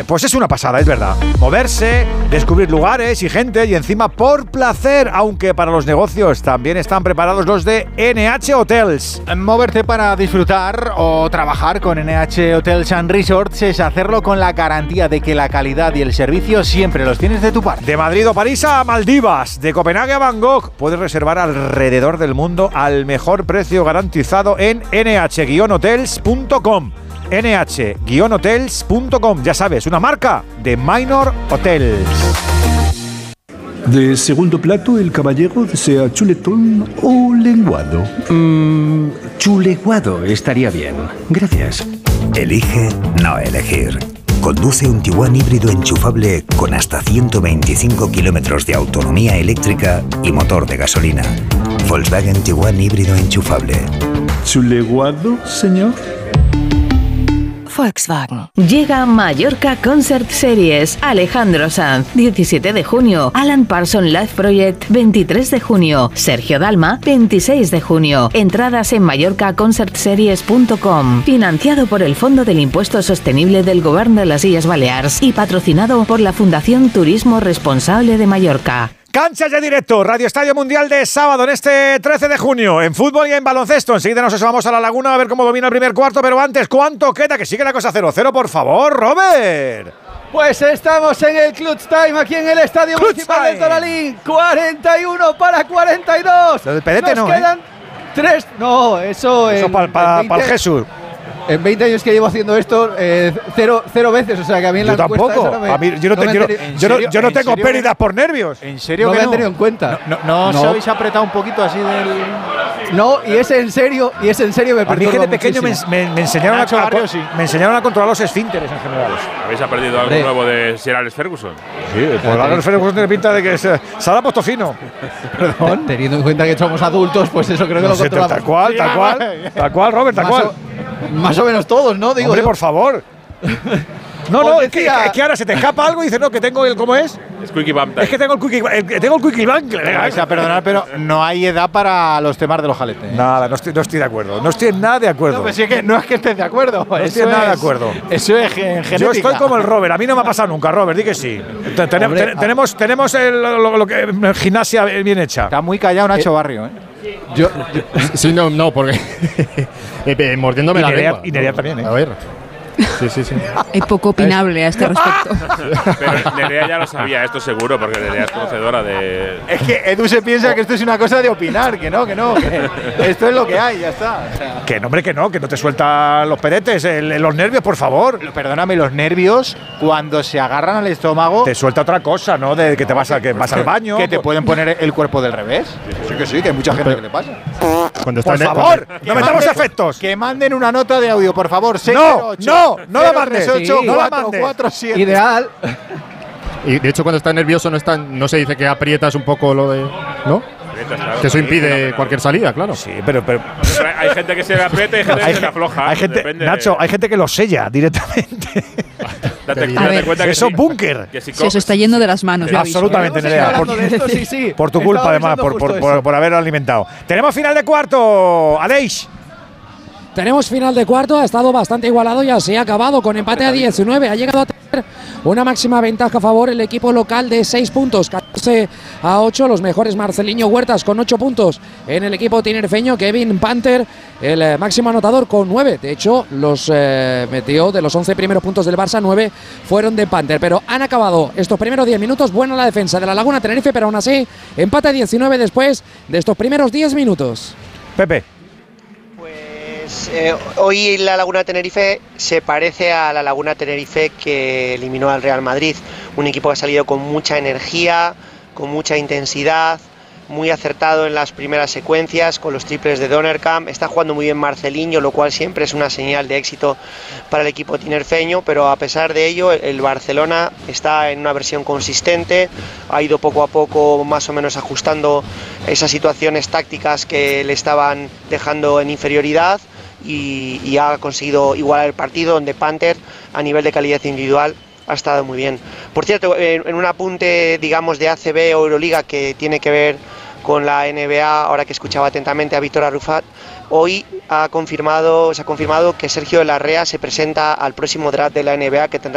pues es una pasada, es verdad. Moverse, descubrir lugares y gente, y encima por placer, aunque para los negocios también están preparados los de NH Hotels. Moverte para disfrutar o trabajar con NH Hotels and Resorts es hacerlo con la garantía de que la calidad y el servicio siempre los tienes de tu parte. De Madrid o París a Maldivas, de Copenhague a Bangkok, puedes reservar alrededor del mundo al mejor precio garantizado en nh-hotels.com. nh-hotels.com, ya sabes, una marca de Minor Hotels. De segundo plato, el caballero desea chuletón o lenguado. Chuleguado estaría bien. Gracias. Elige no elegir. Conduce un Tiguan híbrido enchufable con hasta 125 kilómetros de autonomía eléctrica y motor de gasolina. Volkswagen Tiguan híbrido enchufable. ¿Chuleguado, señor? Volkswagen. Llega Mallorca Concert Series. Alejandro Sanz, 17 de junio. Alan Parsons Live Project, 23 de junio. Sergio Dalma, 26 de junio. Entradas en mallorcaconcertseries.com. Financiado por el Fondo del Impuesto Sostenible del Gobierno de las Illes Balears y patrocinado por la Fundación Turismo Responsable de Mallorca. Canchas de directo, Radio Estadio Mundial de sábado en este 13 de junio, en fútbol y en baloncesto. Enseguida nos asomamos a la Laguna a ver cómo domina el primer cuarto, pero antes, ¿cuánto queda? Que sigue la cosa 0-0, por favor, Robert. Pues estamos en el Clutch Time aquí en el Estadio Municipal del Toralín. 41 para 42. Lo del pedete nos no, quedan 3. No, eso para el Jesús. En 20 años que llevo haciendo esto, cero veces, o sea que a mí en la encuesta tampoco. A mí, yo no tengo pérdidas por nervios. ¿En serio no que me han tenido en cuenta? ¿No os habéis apretado un poquito así del...? No, y es en serio me perturba. A mí que de pequeño me enseñaron me enseñaron a controlar los esfínteres en general. ¿Habéis aprendido algo nuevo de Sir Alex Ferguson? Sí, pues Alex Ferguson tiene pinta de que se ha puesto fino. Perdón, teniendo en cuenta que somos adultos, pues eso creo que lo controlamos. Tal cual, Robert, tal cual. Más o menos todos, ¿no? Digo, hombre, por favor. No, es que ahora se te escapa algo y dices, no, que tengo el… ¿Cómo es? Squeaky Bump Time. Es que tengo el Quickie Bump. Vais a perdonar, pero no hay edad para los temas de los jaletes. Nada, no estoy de acuerdo. No estoy nada de acuerdo. No, pues sí que no es que estés de acuerdo. No estoy nada de acuerdo. Eso es genética. Yo estoy como el Robert. A mí no me ha pasado nunca, Robert. Di que sí. Tenemos gimnasia bien hecha. Está muy callado Nacho Barrio, ¿eh? Sí, no, porque… mordiéndome la lengua. Y Nerea también, ¿eh? A ver… Sí. Es poco opinable a este respecto. Pero Nerea ya lo sabía, esto seguro, porque Nerea es conocedora de… Es que Edu se piensa que esto es una cosa de opinar, que no, que esto es lo que hay, ya está. O sea, que no te sueltan los peretes, los nervios, por favor. Perdóname, los nervios, cuando se agarran al estómago… Te suelta otra cosa, ¿no? De que vas al baño. Que te pueden poner el cuerpo del revés. Sí, que hay mucha gente que le pasa. Por favor, no metamos efectos. Que manden una nota de audio, por favor. No la mandes. 437. Ideal. Y de hecho, cuando estás nervioso no se dice que aprietas un poco lo de… ¿No? Que eso impide cualquier salida, claro. Sí, pero hay gente que se le aprieta y hay gente que se le afloja. Nacho, hay gente que lo sella directamente. Date cuenta que eso es búnker. Sí, eso está yendo de las manos. Absolutamente, Nerea. Por tu culpa, además, por haber alimentado. Tenemos final de cuarto, Aleix. Tenemos final de cuarto, ha estado bastante igualado y así ha acabado con empate a 19. Ha llegado a tener una máxima ventaja a favor el equipo local de 6 puntos, 14-8. Los mejores Marceliño Huertas con 8 puntos. En el equipo tinerfeño, Kevin Panther, el máximo anotador con 9. De hecho, los metió de los 11 primeros puntos del Barça, 9 fueron de Panther. Pero han acabado estos primeros 10 minutos. Buena la defensa de la Laguna Tenerife, pero aún así empate a 19 después de estos primeros 10 minutos. Pepe. Hoy la Laguna Tenerife se parece a la Laguna Tenerife que eliminó al Real Madrid, un equipo que ha salido con mucha energía, con mucha intensidad, muy acertado en las primeras secuencias con los triples de Donnerkamp. Está jugando muy bien Marceliño, lo cual siempre es una señal de éxito para el equipo tinerfeño, pero a pesar de ello el Barcelona está en una versión consistente, ha ido poco a poco más o menos ajustando esas situaciones tácticas que le estaban dejando en inferioridad y ha conseguido igualar el partido, donde Panther a nivel de calidad individual ha estado muy bien. Por cierto, en un apunte, digamos, de ACB o Euroliga que tiene que ver con la NBA, ahora que escuchaba atentamente a Víctor Arrufat, hoy se ha confirmado que Sergio de la Rea se presenta al próximo draft de la NBA que tendrá